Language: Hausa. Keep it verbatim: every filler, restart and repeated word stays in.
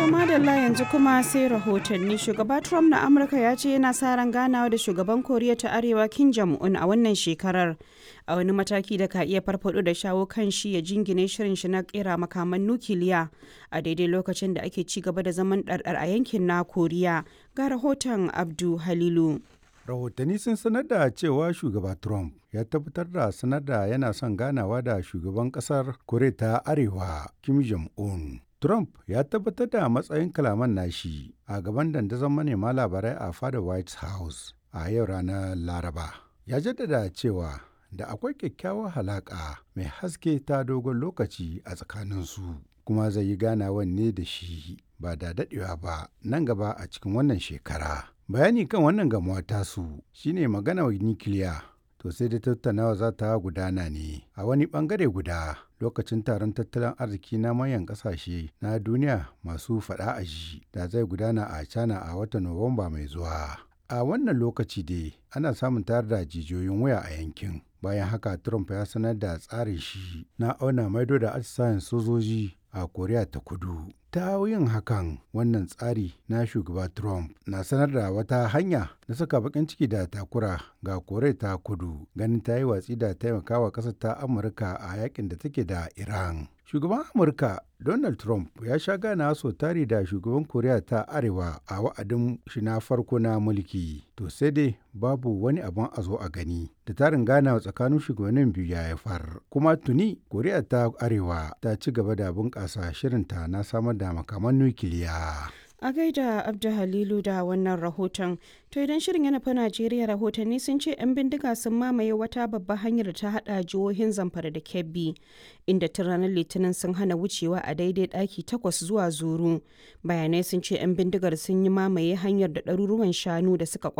To madalla yanzu kuma sai rahotanni. Shugaba Trump na Amurka ya ce yana sa ran ganawa da shugaban Koriya ta Arewa Kim Jong-un a wannan shekarar, a wani mataki da ka iya farfado da shawo kan shi ya jingine shirin shi na kera makaman nukiliya a daidai lokacin da ake ci gaba da zaman ɗarɗar a yankin na Koriya. Ga rahoton Abdu Halilu. Rahotanni sun sanar da cewa shugaba Trump ya tabbatar da sanar da yana son ganawa da shugaban kasar Koriya ta Arewa Kim Jong-un. Trump ya tabbatar da matsayin kalaman nashi a gaban dandazon manema labarai a fadar White House a yau ranar Laraba. Ya jaddada cewa da akwai kyakkyawar halaƙa mai haske ta dogon lokaci a tsakaninsu, kuma zai yi ganawan ne da shi ba da daɗewa ba nan gaba a cikin wannan shekara. Bayani kan wannan gamuwa tasu shine magana nukiliya, to sai da tattaunawa za ta gudana ne a wani bangare guda lokacin taron tattalin arziki na manyan kasashe na duniya masu faɗa a ji da zai gudana a China a watan Nuwamba mai zuwa. A wannan lokaci dai ana samun tayar da jijiyoyin waya a yankin. Bayan haka Trump ya sanar da tsarin shi na auna maido da atisayen sojoji a Koriya ta Kudu. Ta yin hakan, wannan tsari na shugaba Trump na sanar da wata hanya na saka bakin ciki da takura ga Koriya ta Kudu, ganin ta yi watsi da taimakawa ƙasar ta Amurka a yakin da take da Iran. Shugaban Amurka Donald Trump ya sha gana so tari da shugaban Koriya ta Arewa a wa'adin shi na farko na mulki. To sai dai babu wani abin a zo a gani da tarin ganawa tsakanin shugabannin biyu ya haifar. Kuma tuni Koriya ta Arewa ta ci gaba da bunƙasa shirinta na samar da makaman nukiliya. A gaida Abdu Halilu da wannan rahoton. To idan shirin ya nufi Najeriya, rahotanni sun ce 'yan bindiga sun mamaye wata babbar hanyar da ta hada jihohin Zamfara da Kebbi, inda tun ranar Litinin sun hana wucewa a daidai ɗaki takwas zuwa Zuru. Bayanai sun ce 'yan bindigar sun yi mamaye hanyar da ɗaruruwan shanu da suka